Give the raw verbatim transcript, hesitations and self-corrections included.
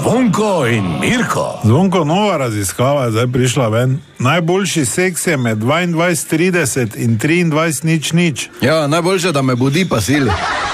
Zvonko in Mirko. Zvonko, nova raziskava je zdaj prišla ven. Najboljši seks je med dvaindvajset trideset in triindvajset nič nič. Ja, najboljše, da me budi pa sili.